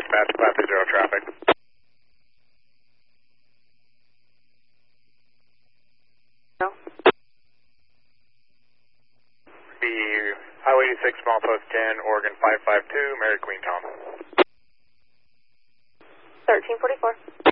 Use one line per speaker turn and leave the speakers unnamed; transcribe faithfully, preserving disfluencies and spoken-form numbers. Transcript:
dispatch, five three zero traffic.
No.
The Highway eighty-six, small post ten, Oregon five five two, Mary Queen Tom.
thirteen forty-four.